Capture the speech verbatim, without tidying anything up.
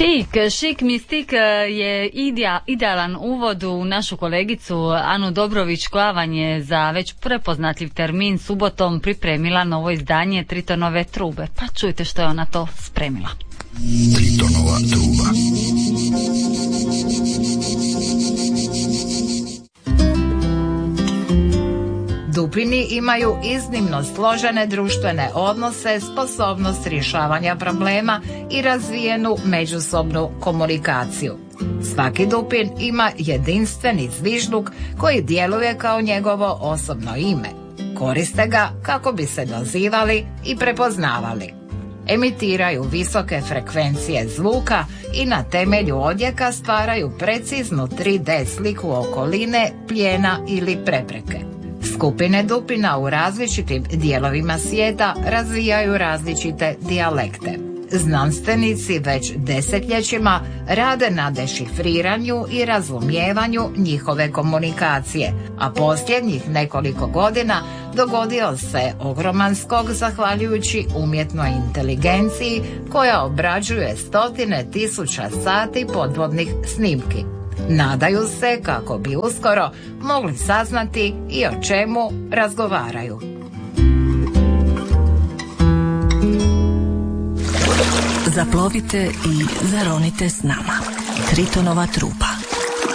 Šik, šik mistik je idea, idealan uvod u našu kolegicu Anu Dobrović koja vam je za već prepoznatljiv termin subotom pripremila novo izdanje Tritonove trube. Pa čujte što je ona to spremila. Tritonova truba. Dupini imaju iznimno složene društvene odnose, sposobnost rješavanja problema i razvijenu međusobnu komunikaciju. Svaki dupin ima jedinstveni zvižduk koji djeluje kao njegovo osobno ime. Koriste ga kako bi se dozivali i prepoznavali. Emitiraju visoke frekvencije zvuka i na temelju odjeka stvaraju preciznu tri D sliku okoline, plijena ili prepreke. Skupine dupina u različitim dijelovima svijeta razvijaju različite dijalekte. Znanstvenici već desetljećima rade na dešifriranju i razumijevanju njihove komunikacije, a posljednjih nekoliko godina dogodio se ogroman skok zahvaljujući umjetnoj inteligenciji koja obrađuje stotine tisuća sati podvodnih snimki. Nadaju se kako bi uskoro mogli saznati i o čemu razgovaraju. Zaplovite i zaronite s nama. Tritonova truba.